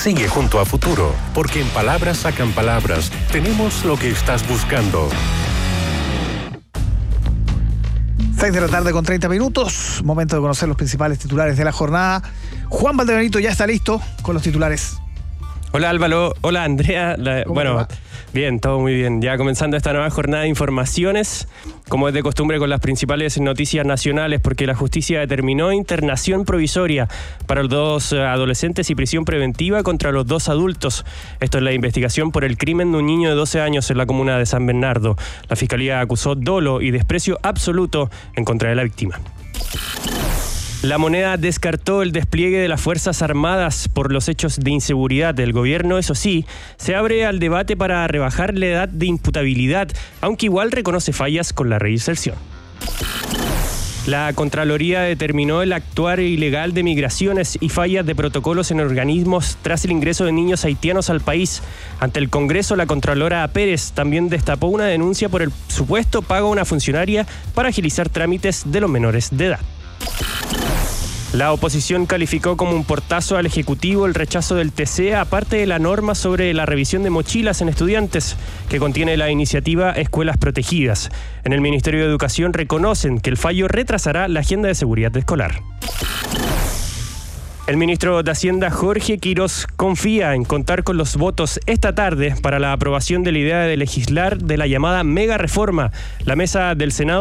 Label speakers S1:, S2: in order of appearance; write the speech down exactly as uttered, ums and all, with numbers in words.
S1: Sigue junto a Futuro, porque en Palabras Sacan Palabras tenemos lo que estás buscando.
S2: seis de la tarde con treinta minutos. Momento de conocer los principales titulares de la jornada. Juan Valdebenito ya está listo con los titulares.
S3: Hola Álvaro, hola Andrea. La, bueno, bien, todo muy bien. Ya comenzando esta nueva jornada de informaciones, como es de costumbre con las principales noticias nacionales, porque la justicia determinó internación provisoria para los dos adolescentes y prisión preventiva contra los dos adultos. Esto es la investigación por el crimen de un niño de doce años en la comuna de San Bernardo. La fiscalía acusó dolo y desprecio absoluto en contra de la víctima. La Moneda descartó el despliegue de las Fuerzas Armadas por los hechos de inseguridad del gobierno. Eso sí, se abre al debate para rebajar la edad de imputabilidad, aunque igual reconoce fallas con la reinserción. La Contraloría determinó el actuar ilegal de migraciones y fallas de protocolos en organismos tras el ingreso de niños haitianos al país. Ante el Congreso, la Contralora Pérez también destapó una denuncia por el supuesto pago a una funcionaria para agilizar trámites de los menores de edad. La oposición calificó como un portazo al Ejecutivo el rechazo del T C E, aparte de la norma sobre la revisión de mochilas en estudiantes, que contiene la iniciativa Escuelas Protegidas. En el Ministerio de Educación reconocen que el fallo retrasará la agenda de seguridad escolar. El ministro de Hacienda, Jorge Quirós, confía en contar con los votos esta tarde para la aprobación de la idea de legislar de la llamada mega reforma. La mesa del Senado